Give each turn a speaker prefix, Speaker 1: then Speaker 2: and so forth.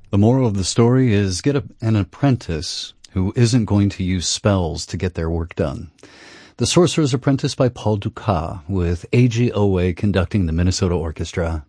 Speaker 1: The moral of the story is get an apprentice who isn't going to use spells to get their work done. The Sorcerer's Apprentice by Paul Dukas, with A.G. Owe conducting the Minnesota Orchestra.